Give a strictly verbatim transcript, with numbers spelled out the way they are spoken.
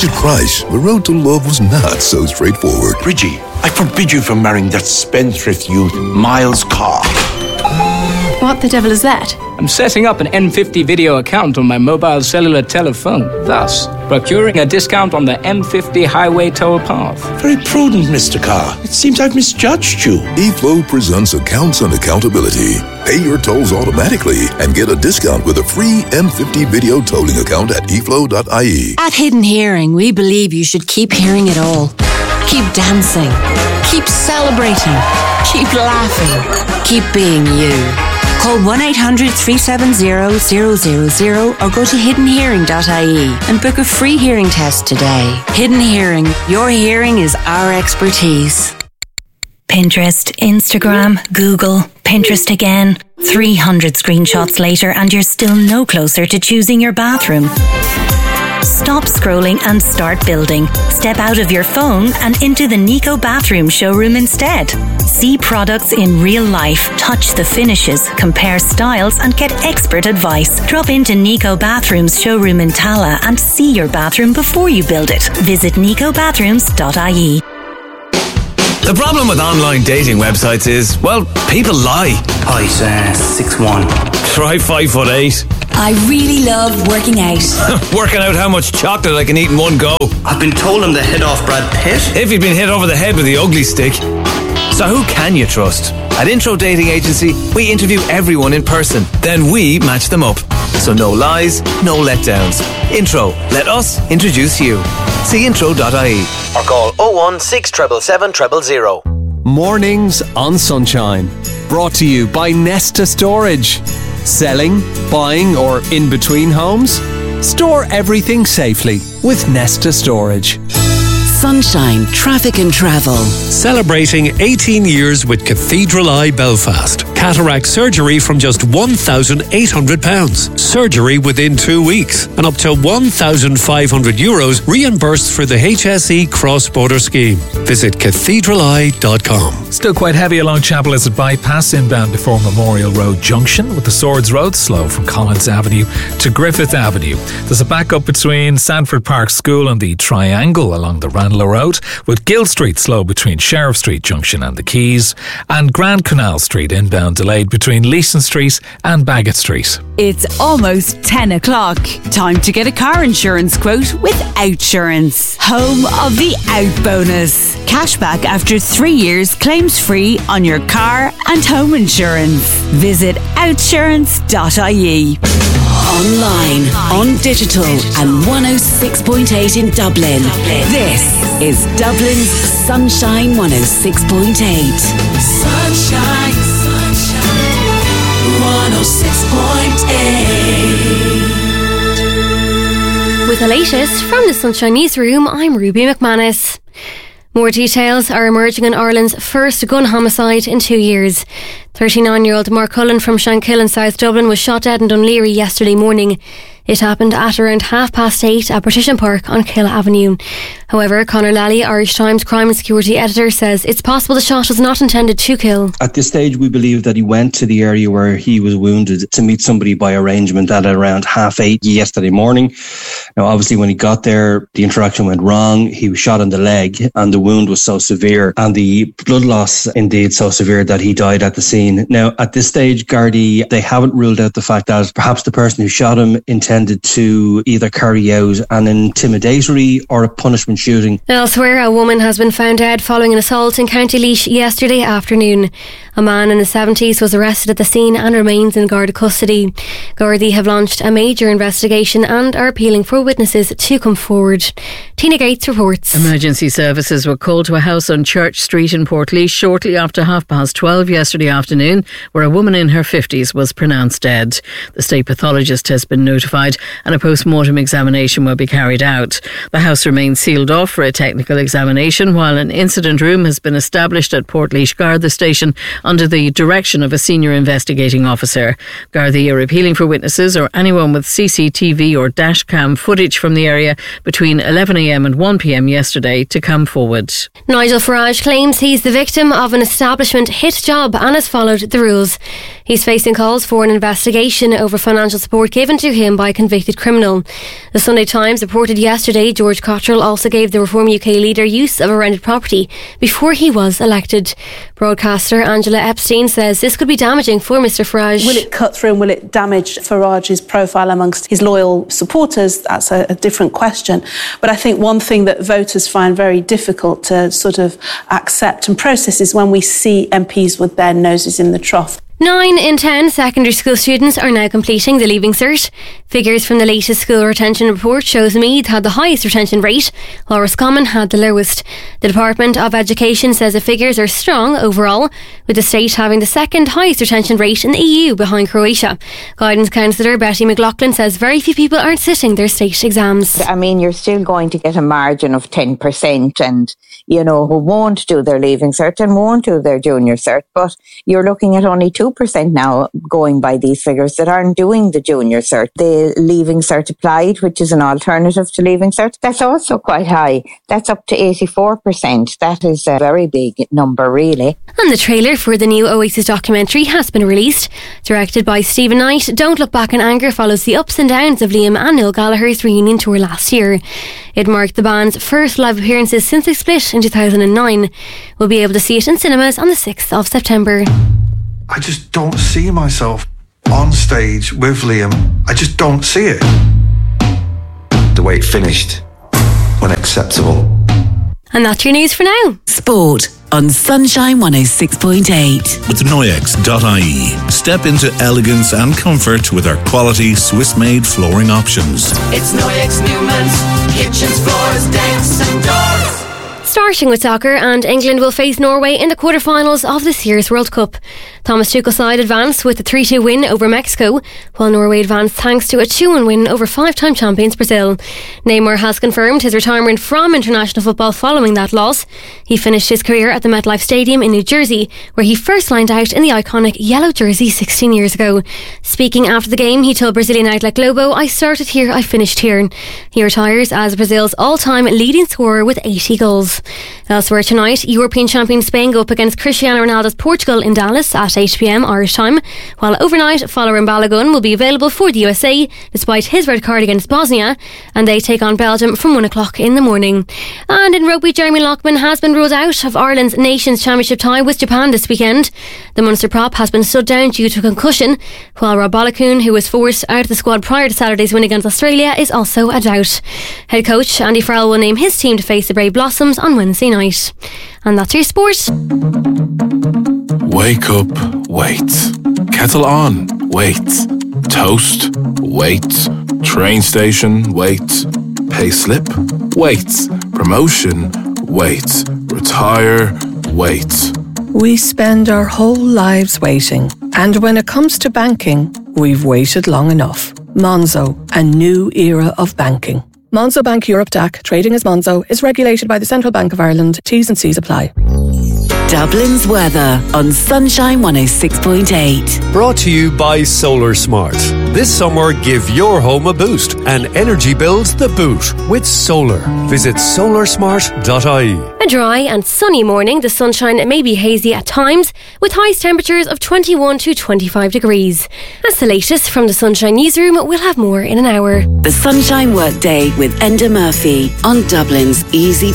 Jesus Christ, the road to love was not so straightforward. Bridgie, I forbid you from marrying that spendthrift youth, Miles Carr. What the devil is that? I'm setting up an N fifty video account on my mobile cellular telephone, thus procuring a discount on the M fifty highway toll path. Very prudent, Mister Carr. It seems I've misjudged you. eFlow presents accounts and accountability. Pay your tolls automatically and get a discount with a free M fifty video tolling account at e flow dot I E. At Hidden Hearing, we believe you should keep hearing it all. Keep dancing. Keep celebrating. Keep laughing. Keep being you. Call one eight hundred, three seven zero, zero zero zero or go to hidden hearing dot I E and book a free hearing test today. Hidden Hearing. Your hearing is our expertise. Pinterest, Instagram, Google, Pinterest again. three hundred screenshots later and you're still no closer to choosing your bathroom. Stop scrolling and start building. Step out of your phone and into the Nico Bathroom showroom instead. See products in real life, touch the finishes, compare styles and get expert advice. Drop into Nico Bathroom's showroom in Tala and see your bathroom before you build it. Visit nico bathrooms dot I E. The problem with online dating websites is, well, people lie. Height, uh, six one. Try five foot eight. I really love working out. Working out how much chocolate I can eat in one go. I've been told I'm the head off Brad Pitt. If you've been hit over the head with the ugly stick. So who can you trust? At Intro Dating Agency, we interview everyone in person. Then we match them up. So no lies, no letdowns. Intro, let us introduce you. See intro dot I E. Or call oh one six seven seven zero zero zero. Mornings on Sunshine. Brought to you by Nesta Storage. Selling, buying or in between homes? Store everything safely with Nesta Storage. Sunshine Traffic and Travel. Celebrating eighteen years with Cathedral Eye Belfast. Cataract surgery from just one thousand eight hundred pounds. Surgery within two weeks. And up to one thousand five hundred euros reimbursed for the H S E cross-border scheme. Visit cathedral eye dot com. Still quite heavy along Chapel Islet Bypass inbound before Memorial Road Junction, with the Swords Road slow from Collins Avenue to Griffith Avenue. There's a backup between Sandford Park School and the Triangle along the Ranelagh Road, with Gill Street slow between Sheriff Street Junction and the Quays, and Grand Canal Street inbound delayed between Leeson Street and Bagot Street. It's almost ten o'clock. Time to get a car insurance quote with Outsurance. Home of the Out Bonus. Cashback after three years claims free on your car and home insurance. Visit outsurance dot I E. Online, on digital and one oh six point eight in Dublin. This is Dublin's Sunshine one oh six point eight. Sunshine, sunshine, one oh six point eight. With the latest from the Sunshine Newsroom, I'm Ruby McManus. More details are emerging on Ireland's first gun homicide in two years. thirty-nine-year-old Mark Cullen from Shankill in South Dublin was shot dead in Dunleary yesterday morning. It happened at around half past eight at Partition Park on Kill Avenue. However, Conor Lally, Irish Times crime and security editor, says it's possible the shot was not intended to kill. At this stage, we believe that he went to the area where he was wounded to meet somebody by arrangement at around half eight yesterday morning. Now, obviously, when he got there, the interaction went wrong. He was shot in the leg and the wound was so severe and the blood loss indeed so severe that he died at the scene. Now, at this stage, Gardaí, they haven't ruled out the fact that perhaps the person who shot him intended to either carry out an intimidatory or a punishment shooting. Elsewhere, a woman has been found dead following an assault in County Laois yesterday afternoon. A man in his seventies was arrested at the scene and remains in Garda custody. Gardaí have launched a major investigation and are appealing for witnesses to come forward. Tina Gates reports. Emergency services were called to a house on Church Street in Portlaoise shortly after half past twelve yesterday afternoon, where a woman in her fifties was pronounced dead. The state pathologist has been notified and a post-mortem examination will be carried out. The house remains sealed off for a technical examination, while an incident room has been established at Portlaoise Garda Station under the direction of a senior investigating officer. Gardaí are appealing for witnesses or anyone with C C T V or dash cam footage from the area between eleven a p.m. and one p.m. yesterday to come forward. Nigel Farage claims he's the victim of an establishment hit job and has followed the rules. He's facing calls for an investigation over financial support given to him by a convicted criminal. The Sunday Times reported yesterday George Cottrell also gave the Reform U K leader use of a rented property before he was elected. Broadcaster Angela Epstein says this could be damaging for Mr Farage. Will it cut through and will it damage Farage's profile amongst his loyal supporters? That's a, a different question. But I think one thing that voters find very difficult to sort of accept and process is when we see M Ps with their noses in the trough. Nine in ten secondary school students are now completing the Leaving Cert. Figures from the latest school retention report shows Meath had the highest retention rate, while Roscommon had the lowest. The Department of Education says the figures are strong overall, with the state having the second highest retention rate in the E U behind Croatia. Guidance counsellor Betty McLaughlin says very few people aren't sitting their state exams. I mean, you're still going to get a margin of ten percent and, you know, who won't do their Leaving Cert and won't do their Junior Cert, but you're looking at only two percent now going by these figures that aren't doing the Junior Cert. The Leaving Cert Applied, which is an alternative to Leaving Cert, that's also quite high. That's up to eighty-four percent. That is a very big number, really. And the trailer for the new Oasis documentary has been released. Directed by Stephen Knight, Don't Look Back in Anger follows the ups and downs of Liam and Noel Gallagher's reunion tour last year. It marked the band's first live appearances since they split in two thousand nine. We'll be able to see it in cinemas on the sixth of September. I just don't see myself on stage with Liam. I just don't see it. The way it finished, unacceptable. And that's your news for now. Sport on Sunshine one oh six point eight. With Noyex dot I E, step into elegance and comfort with our quality Swiss-made flooring options. It's Noyex Newman's kitchens, floors, decks and doors. Starting with soccer, and England will face Norway in the quarter-finals of this year's World Cup. Thomas Tuchel's side advanced with a three two win over Mexico, while Norway advanced thanks to a two one win over five-time champions Brazil. Neymar has confirmed his retirement from international football following that loss. He finished his career at the MetLife Stadium in New Jersey, where he first lined out in the iconic yellow jersey sixteen years ago. Speaking after the game, he told Brazilian outlet Globo, "I started here, I finished here." He retires as Brazil's all-time leading scorer with eighty goals. Elsewhere tonight, European champion Spain go up against Cristiano Ronaldo's Portugal in Dallas at eight p.m. Irish time, while overnight Folarin Balogun will be available for the U S A despite his red card against Bosnia, and they take on Belgium from one o'clock in the morning. And in rugby, Jeremy Loughman has been ruled out of Ireland's Nations Championship tie with Japan this weekend. The Munster prop has been stood down due to concussion, while Rob Balogun, who was forced out of the squad prior to Saturday's win against Australia, is also a doubt. Head coach Andy Farrell will name his team to face the Brave Blossoms on Wednesday night. And that's your sport. Wake up, wait. Kettle on, wait. Toast, wait. Train station, wait. Pay slip, wait. Promotion, wait. Retire, wait. We spend our whole lives waiting, and when it comes to banking, we've waited long enough. Monzo, a new era of banking. Monzo Bank Europe D A C, trading as Monzo, is regulated by the Central Bank of Ireland. T's and C's apply. Dublin's weather on Sunshine one oh six point eight. Brought to you by Solar Smart. This summer, give your home a boost and energy bills the boot with solar. Visit solar smart dot I E. A dry and sunny morning. The sunshine may be hazy at times, with highest temperatures of twenty-one to twenty-five degrees. That's the latest from the Sunshine Newsroom. We'll have more in an hour. The Sunshine Workday with Enda Murphy on Dublin's Easy